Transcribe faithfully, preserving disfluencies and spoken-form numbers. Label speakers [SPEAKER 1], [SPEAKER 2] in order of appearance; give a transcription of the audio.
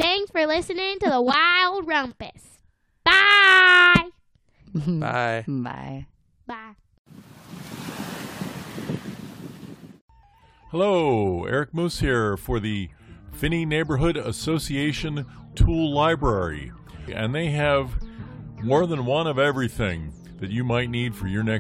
[SPEAKER 1] Thanks for listening to the Wild Rumpus. Bye.
[SPEAKER 2] Bye.
[SPEAKER 3] Bye.
[SPEAKER 1] Bye.
[SPEAKER 4] Hello, Eric Moose here for the Finney Neighborhood Association Tool Library. And they have more than one of everything that you might need for your next